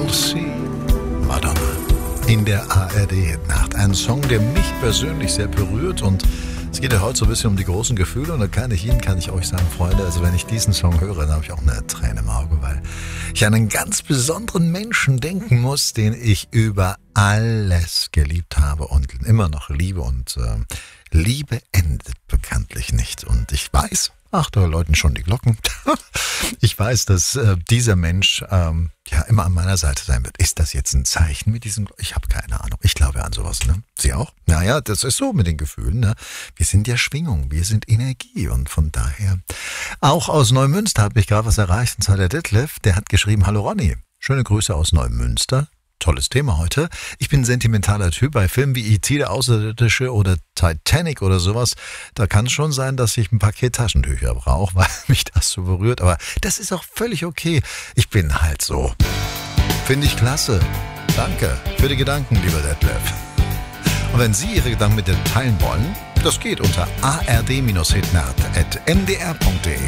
Merci, Madonna. In der ARD-Nacht. Ein Song, der mich persönlich sehr berührt, und es geht ja heute so ein bisschen um die großen Gefühle, und da kann ich euch sagen, Freunde, also wenn ich diesen Song höre, dann habe ich auch eine Träne im Auge, weil ich an einen ganz besonderen Menschen denken muss, den ich über alles geliebt habe und immer noch liebe, und Liebe endet bekanntlich nicht, und ich weiß, ach, da läuten schon die Glocken. Ich weiß, dass dieser Mensch immer an meiner Seite sein wird. Ist das jetzt ein Zeichen mit diesem? Ich habe keine Ahnung. Ich glaube an sowas, ne? Sie auch? Naja, das ist so mit den Gefühlen, ne? Wir sind ja Schwingung, wir sind Energie, und von daher. Auch aus Neumünster hat mich gerade was erreicht, und zwar der Detlef, der hat geschrieben: Hallo Ronny, schöne Grüße aus Neumünster. Tolles Thema heute. Ich bin ein sentimentaler Typ. Bei Filmen wie E.T., der Außerirdische oder Titanic oder sowas, da kann es schon sein, dass ich ein Paket Taschentücher brauche, weil mich das so berührt. Aber das ist auch völlig okay. Ich bin halt so. Finde ich klasse. Danke für die Gedanken, lieber Detlef. Und wenn Sie Ihre Gedanken mit mir teilen wollen, das geht unter ard-hitnerd@mdr.de.